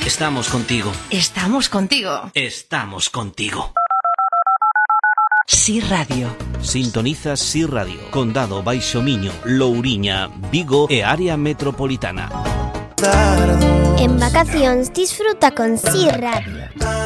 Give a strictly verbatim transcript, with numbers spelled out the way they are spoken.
Estamos contigo. Estamos contigo. Estamos contigo. Sí Radio. Sintonizas Sí Radio. Condado Baixo Miño, Louriña, Vigo e área metropolitana. En vacacións disfruta con Sí Radio.